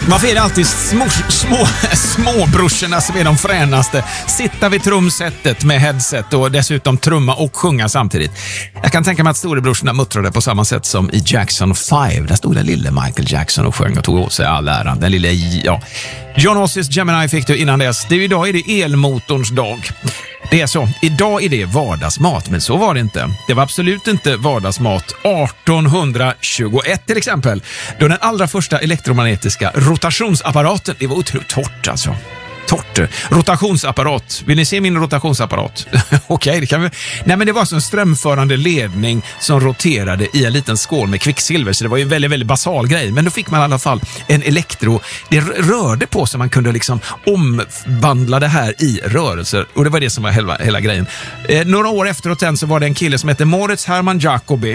Varför är det alltid småbrorsorna som är de fränaste? Sitta vid trumsetet med headset och dessutom trumma och sjunga samtidigt. Jag kan tänka mig att storebrorsorna muttrade på samma sätt som i Jackson 5. Där stod den lille Michael Jackson och sjöng och tog åt sig all äran. Den lille, John Ossis Gemini fick du innan dess. Idag är det elmotorns dag. Det är så. Idag är det vardagsmat, men så var det inte. Det var absolut inte vardagsmat 1821 till exempel. Då den allra första elektromagnetiska rotationsapparaten, det var otroligt torrt alltså. Torrt. Rotationsapparat. Vill ni se min rotationsapparat? Okej, det kan vi. Nej, men det var en strömförande ledning som roterade i en liten skål med kvicksilver. Så det var ju en väldigt, väldigt basal grej. Men då fick man i alla fall en elektro. Det rörde på sig. Man kunde liksom omvandla det här i rörelser. Och det var det som var hela grejen. Några år efteråt så var det en kille som hette Moritz Hermann Jacobi.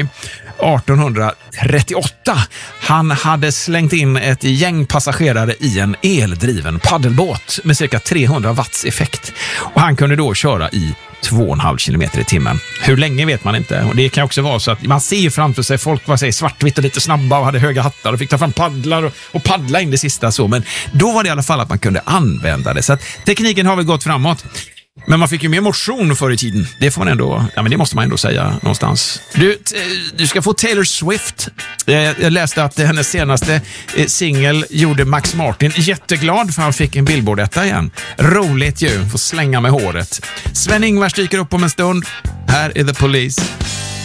1838. Han hade slängt in ett gäng passagerare i en eldriven paddelbåt med cirka 300 watts effekt. Och han kunde då köra i 2,5 kilometer i timmen. Hur länge vet man inte. Och det kan också vara så att man ser ju framför sig folk var svartvitt och lite snabba och hade höga hattar och fick ta fram paddlar och paddla in det sista så. Men då var det i alla fall att man kunde använda det. Så att tekniken har väl gått framåt. Men man fick ju mer motion förr i tiden. Det får man ändå, men det måste man ändå säga någonstans. Du ska få Taylor Swift. Jag läste att hennes senaste singel gjorde Max Martin jätteglad för han fick en Billboard-etta igen. Roligt ju, får slänga med håret. Sven-Ingvars dyker upp om en stund. Här är The Police.